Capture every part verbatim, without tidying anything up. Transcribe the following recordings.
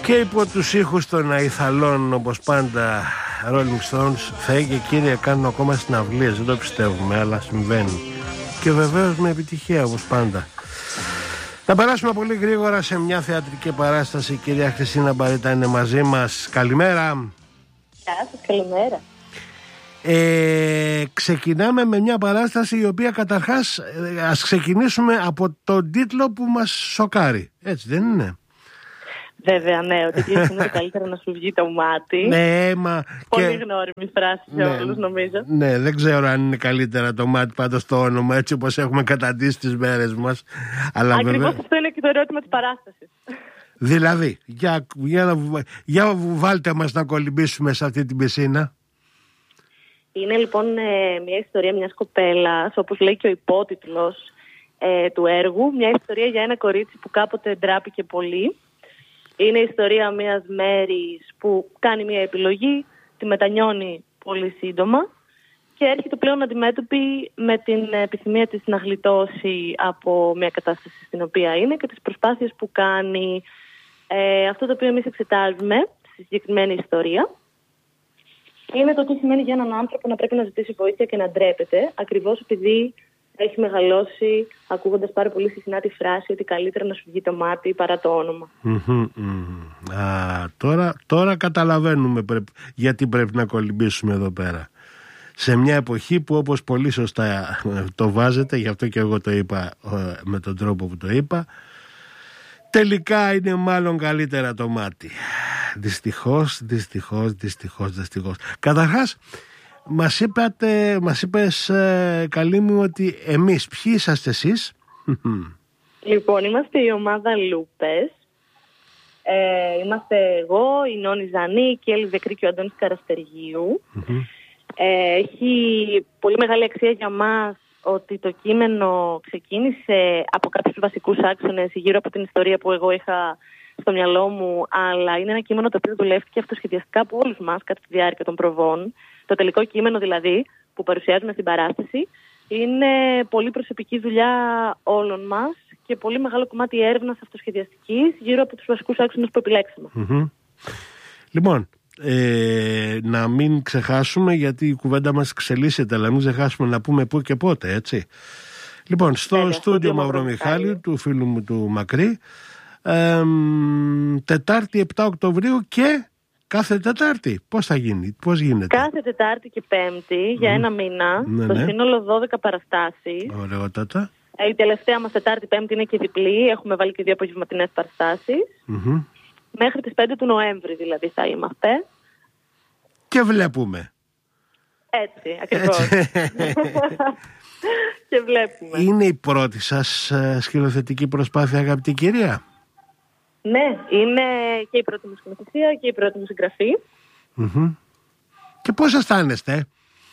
Και υπό τους ήχους των αϊθαλών, όπως πάντα, Rolling Stones, Θεέ και Κύριε, κάνουν ακόμα συναυλίες, δεν το πιστεύουμε, αλλά συμβαίνει. Και βεβαίως με επιτυχία, όπως πάντα. Να περάσουμε πολύ γρήγορα σε μια θεατρική παράσταση. Η κυρία Χριστίνα Μπαρίτα είναι μαζί μας. Καλημέρα. Γεια σας, καλημέρα. Ε, ξεκινάμε με μια παράσταση η οποία καταρχάς, ε, ας ξεκινήσουμε από τον τίτλο που μας σοκάρει. Έτσι δεν είναι? Βέβαια, ναι, ο τίτλος είναι καλύτερα να σου βγει το μάτι. Ναι, μα. Πολύ και... γνώριμη φράση σε ναι, όλους, νομίζω. Ναι, δεν ξέρω αν είναι καλύτερα το μάτι, πάντως το όνομα, έτσι όπως έχουμε καταντήσει τις μέρες μας. Αλλά ακριβώς βέβαια... αυτό είναι και το ερώτημα της παράστασης. Δηλαδή, για, για, για βάλτε μας να κολυμπήσουμε σε αυτή την πισίνα. Είναι λοιπόν ε, μια ιστορία μιας κοπέλας, όπως λέει και ο υπότιτλος ε, του έργου. Μια ιστορία για ένα κορίτσι που κάποτε ντράπηκε πολύ. Είναι η ιστορία μιας Μέρης που κάνει μια επιλογή, τη μετανιώνει πολύ σύντομα και έρχεται πλέον αντιμέτωπη με την επιθυμία της να γλιτώσει από μια κατάσταση στην οποία είναι και τις προσπάθειες που κάνει. Ε, αυτό το οποίο εμείς εξετάζουμε στη συγκεκριμένη ιστορία είναι το τι σημαίνει για έναν άνθρωπο να πρέπει να ζητήσει βοήθεια και να ντρέπεται, ακριβώς επειδή έχει μεγαλώσει ακούγοντας πάρα πολύ συχνά τη φράση ότι καλύτερα να σου βγει το μάτι παρά το όνομα. Mm-hmm, mm-hmm. Α, τώρα, τώρα καταλαβαίνουμε πρέπει, γιατί πρέπει να κολυμπήσουμε εδώ πέρα. Σε μια εποχή που, όπως πολύ σωστά το βάζετε, γι' αυτό και εγώ το είπα με τον τρόπο που το είπα, τελικά είναι μάλλον καλύτερα το μάτι. Δυστυχώς, δυστυχώς, δυστυχώς, δυστυχώς. Καταρχάς, μας είπατε, μας είπες, ε, καλή μου, ότι εμείς, ποιοι είσαστε εσείς? Λοιπόν, είμαστε η ομάδα Λούπες. Ε, είμαστε εγώ, η Νόνη Ζανή, η Έλλη Δεκρή και ο Αντώνης Καραστεργίου. Mm-hmm. Ε, έχει πολύ μεγάλη αξία για μας ότι το κείμενο ξεκίνησε από κάποιους βασικούς άξονες γύρω από την ιστορία που εγώ είχα στο μυαλό μου, αλλά είναι ένα κείμενο το οποίο δουλεύτηκε αυτοσχεδιαστικά από όλους μας κατά τη διάρκεια των προβών. Το τελικό κείμενο δηλαδή που παρουσιάζουμε στην παράσταση είναι πολύ προσωπική δουλειά όλων μας και πολύ μεγάλο κομμάτι έρευνας αυτοσχεδιαστικής γύρω από τους βασικούς άξονες που επιλέξαμε. Mm-hmm. Λοιπόν, ε, να μην ξεχάσουμε, γιατί η κουβέντα μας εξελίσσεται, αλλά μην ξεχάσουμε να πούμε πού και πότε, έτσι. Λοιπόν, στο στούντιο Μαυρομιχάλη του φίλου μου του Μακρύ, ε, Τετάρτη επτά Οκτωβρίου και κάθε Τετάρτη. Πώς θα γίνει, πώς γίνεται? Κάθε Τετάρτη και Πέμπτη για mm. ένα μήνα, ναι, το ναι. σύνολο δώδεκα παραστάσεις. Ωραιότατα. Η τελευταία μας Τετάρτη Πέμπτη είναι και διπλή, έχουμε βάλει και δύο απογευματινές παραστάσεις. Mm-hmm. Μέχρι τις πέντε του Νοέμβρη δηλαδή θα είμαστε. Και βλέπουμε. Έτσι, ακριβώς. Έτσι. Και βλέπουμε. Είναι η πρώτη σας σκηνοθετική προσπάθεια, αγαπητή κυρία? Ναι, είναι και η πρώτη μου σκηνοθεσία και η πρώτη μου συγγραφή. Mm-hmm. Και πώς αισθάνεστε?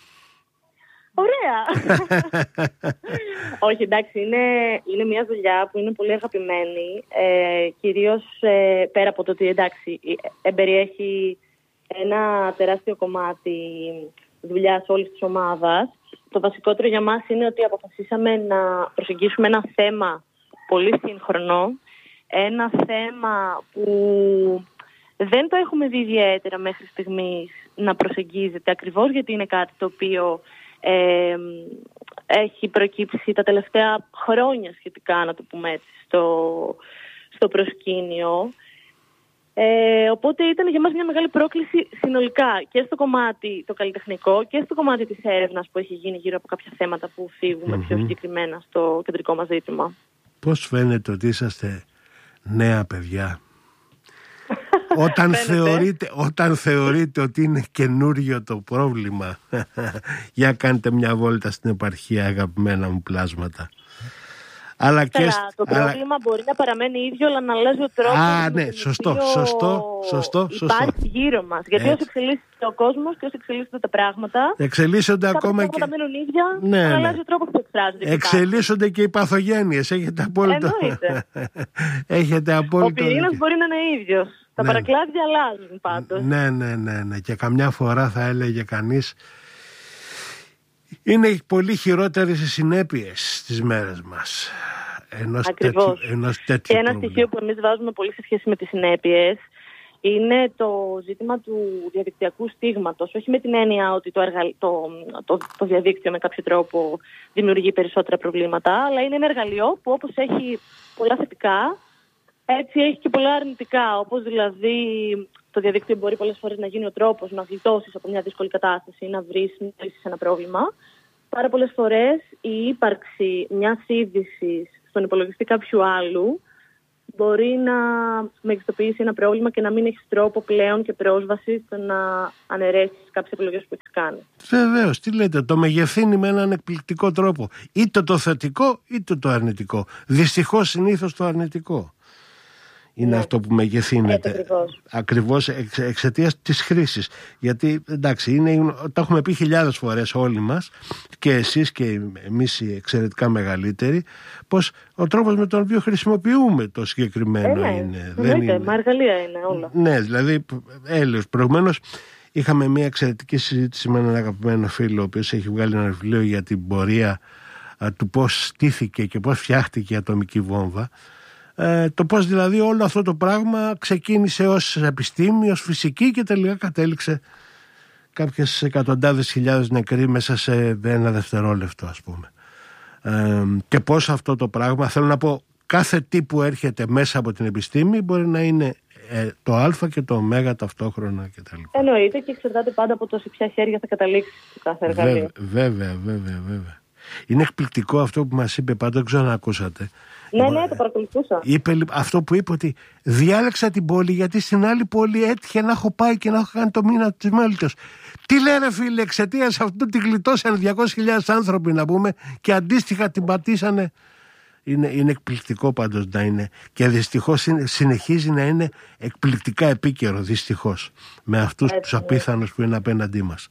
Ωραία. Όχι, εντάξει, είναι, είναι μια δουλειά που είναι πολύ αγαπημένη. Ε, κυρίως ε, πέρα από το ότι, εντάξει, εμπεριέχει ένα τεράστιο κομμάτι δουλειάς όλης της ομάδας. Το βασικότερο για μας είναι ότι αποφασίσαμε να προσεγγίσουμε ένα θέμα πολύ σύγχρονο. Ένα θέμα που δεν το έχουμε δει ιδιαίτερα μέχρι στιγμής να προσεγγίζεται, ακριβώς γιατί είναι κάτι το οποίο ε, έχει προκύψει τα τελευταία χρόνια σχετικά, να το πούμε έτσι, στο, στο προσκήνιο. Ε, οπότε ήταν για μας μια μεγάλη πρόκληση συνολικά και στο κομμάτι το καλλιτεχνικό και στο κομμάτι της έρευνας που έχει γίνει γύρω από κάποια θέματα που φύγουμε mm-hmm. πιο συγκεκριμένα στο κεντρικό μας ζήτημα. Πώς φαίνεται ότι είσαστε νέα παιδιά? Όταν, θεωρείτε, όταν θεωρείτε ότι είναι καινούριο το πρόβλημα, για κάντε μια βόλτα στην επαρχία, αγαπημένα μου πλάσματα. Αλλά και Καλά, σ... το πρόβλημα αλλά... μπορεί να παραμένει ίδιο, αλλά να αλλάζει ο τρόπος. Α, ναι, σωστό, σωστό, σωστό, σωστό. Υπάρχει γύρω μας. Γιατί όσο εξελίσσεται ο κόσμος και όσο εξελίσσονται τα πράγματα, εξελίσσονται ακόμα και. Τα μένουν ίδια, ναι, αλλά ναι. αλλάζει ο τρόπος που εκφράζονται. Εξελίσσονται και οι παθογένειες. Έχετε απόλυτο. Έχετε απόλυτο. Ο πυρήνας μπορεί να είναι ίδιος. Τα ναι. παρακλάδια αλλάζουν πάντως. Ναι, ναι, ναι, ναι. Και καμιά φορά θα έλεγε κανείς, είναι πολύ χειρότερες οι συνέπειες στις μέρες μας. Ενός Ακριβώς. τέτοιου, ενός τέτοιου και ένα πρόβλημα. στοιχείο που εμείς βάζουμε πολύ σε σχέση με τις συνέπειες είναι το ζήτημα του διαδικτυακού στίγματος. Όχι με την έννοια ότι το, εργα... το, το, το διαδίκτυο με κάποιο τρόπο δημιουργεί περισσότερα προβλήματα, αλλά είναι ένα εργαλείο που όπως έχει πολλά θετικά, έτσι έχει και πολλά αρνητικά. Όπως δηλαδή το διαδίκτυο μπορεί πολλές φορές να γίνει ο τρόπος να γλιτώσεις από μια δύσκολη κατάσταση ή να βρεις μια λύση σε ένα πρόβλημα. Πάρα πολλές φορές η ύπαρξη μιας είδησης στον υπολογιστή κάποιου άλλου μπορεί να μεγιστοποιήσει ένα πρόβλημα και να μην έχει τρόπο πλέον και πρόσβαση στο να αναιρέσεις κάποιες επιλογές που έχεις κάνει. Βεβαίως, τι λέτε, το μεγεθύνει με έναν εκπληκτικό τρόπο. Είτε το θετικό είτε το αρνητικό. Δυστυχώς συνήθως το αρνητικό είναι ναι. αυτό που μεγεθύνεται. Ακριβώς, ακριβώς εξ, εξαιτίας της χρήσης. Γιατί εντάξει, είναι, το έχουμε πει χιλιάδες φορές όλοι μας, και εσείς και εμείς οι εξαιρετικά μεγαλύτεροι, πως ο τρόπος με τον οποίο χρησιμοποιούμε το συγκεκριμένο ε, ναι. είναι. Ναι, δεν ναι, είναι. Μα εργαλεία είναι όλα. Ναι, δηλαδή έλεος. Προηγουμένως είχαμε μια εξαιρετική συζήτηση με έναν αγαπημένο φίλο, ο οποίος έχει βγάλει ένα βιβλίο για την πορεία α, του πώς στήθηκε και πώς φτιάχτηκε η ατομική βόμβα. Ε, το πώς δηλαδή όλο αυτό το πράγμα ξεκίνησε ως επιστήμη, ως φυσική, και τελικά κατέληξε κάποιες εκατοντάδες χιλιάδες νεκροί μέσα σε ένα δευτερόλεπτο, ας πούμε. Ε, και πώς αυτό το πράγμα, θέλω να πω, κάθε τι που έρχεται μέσα από την επιστήμη μπορεί να είναι ε, το α και το ω ταυτόχρονα κτλ. Εννοείται, και εξαρτάται πάντα από το σε ποια χέρια θα καταλήξει το κάθε εργαλείο. Βέβαια, βέβαια, βέβαια. Είναι εκπληκτικό αυτό που μας είπε πάντα, δεν ξέρω αν ακούσατε. Ναι, ναι, το παρακολουθούσα. Είπε αυτό που είπε, ότι διάλεξα την πόλη γιατί στην άλλη πόλη έτυχε να έχω πάει και να έχω κάνει το μήνα της μέλητος. Τι λένε φίλε, εξαιτίας αυτού τη γλιτώσαν διακόσιες χιλιάδες άνθρωποι, να πούμε, και αντίστοιχα την πατήσανε. Είναι, είναι εκπληκτικό πάντως να είναι, και δυστυχώς συνεχίζει να είναι εκπληκτικά επίκαιρο, δυστυχώς, με αυτούς τους απίθανους που είναι απέναντί μας.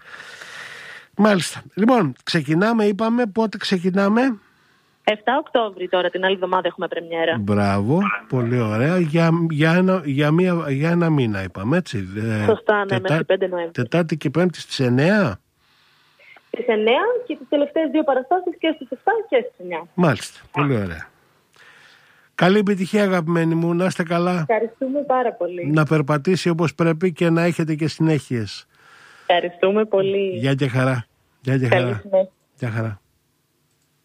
Μάλιστα. Λοιπόν, ξεκινάμε, είπαμε, πότε ξεκινάμε? εφτά Οκτώβρη τώρα, την άλλη εβδομάδα έχουμε πρεμιέρα. Μπράβο, πολύ ωραία. Για, για, ένα, για, μία, για ένα μήνα είπαμε, έτσι. Σωστά, ναι, μέχρι πέντε Νοέμβρη. Τετάρτη και Πέμπτη στις εννέα. Στις εννέα και τις τελευταίες δύο παραστάσεις και στις εφτά και στις εννέα. Μάλιστα, πολύ ωραία. Καλή επιτυχία, αγαπημένοι μου, να είστε καλά. Ευχαριστούμε πάρα πολύ. Να περπατήσει όπως πρέπει και να έχετε και συνέχειες. Ευχαριστούμε πολύ. Γεια και χαρά. Γεια και χαρά. Γεια χαρά.